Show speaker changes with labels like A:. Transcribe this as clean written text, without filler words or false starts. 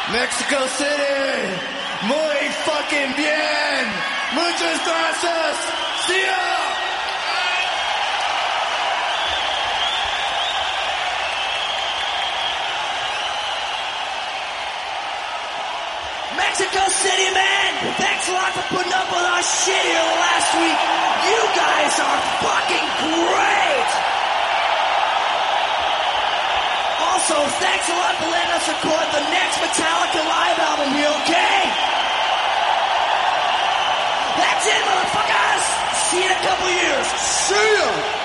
A: Mexico City, muy fucking bien. Muchas gracias. See ya.
B: Mexico City, man! Thanks a lot for putting up with our shit here last week. You guys are fucking great! Also, thanks a lot for letting us record the next Metallica live album here, okay? That's it, motherfuckers! See you in a couple years.
A: See ya.